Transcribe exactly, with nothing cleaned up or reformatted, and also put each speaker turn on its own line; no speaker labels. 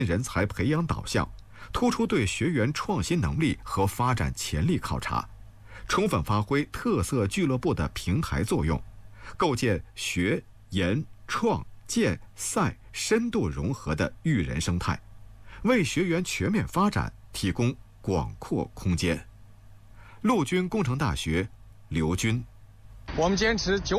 人才培养导向，突出对学员创新能力和发展潜力考察，充分发挥特色俱乐部的平台作用，构建学、研、创、建、赛深度融合的育人生态，为学员全面发展提供广阔空间。陆军工程大学刘军，
我们坚持九